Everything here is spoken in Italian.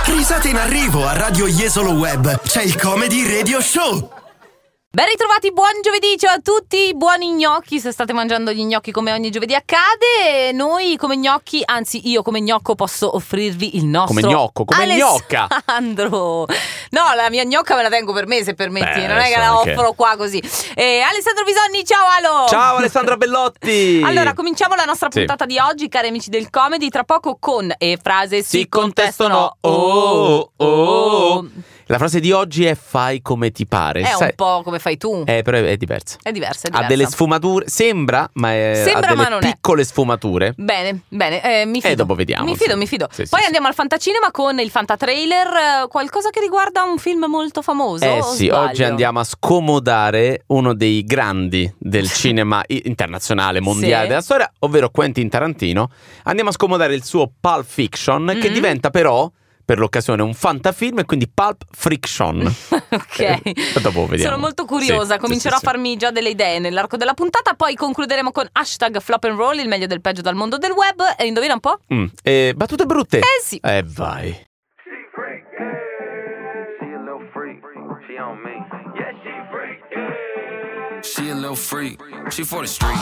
Risate in arrivo a Radio Jesolo Web. C'è il Comedy Radio Show. Ben ritrovati, buon giovedì, ciao a tutti, buoni gnocchi, se state mangiando gli gnocchi come ogni giovedì accade. Noi come gnocchi, anzi io come gnocco posso offrirvi il nostro come gnocca. Alessandro. No, la mia gnocca me la tengo per me, se permetti. Beh, non è che la offro qua così. Alessandro Bisogni, ciao Alo. Ciao Alessandra Bellotti. Allora, cominciamo la nostra puntata di oggi, cari amici del Comedy, tra poco con frase si contestano. Oh. La frase di oggi è fai come ti pare. È un po' come fai tu. Però è diversa. È diversa. Ha delle sfumature. Sembra, ma ha delle piccole sfumature. Bene. Mi fido. E dopo vediamo. Mi fido. Sì, Poi andiamo al Fantacinema con il Fantatrailer. Qualcosa che riguarda un film molto famoso. Sì, oggi andiamo a scomodare uno dei grandi del cinema internazionale, mondiale della storia, ovvero Quentin Tarantino. Andiamo a scomodare il suo Pulp Fiction, che diventa però per l'occasione un fantafilm e quindi Pulp Friction. Ok. Dopo vediamo. Sono molto curiosa, comincerò a farmi già delle idee nell'arco della puntata. Poi concluderemo con hashtag Flop and Roll, il meglio del peggio dal mondo del web. E indovina un po'? Battute brutte. Sì. Vai. She a little freak, she for the street.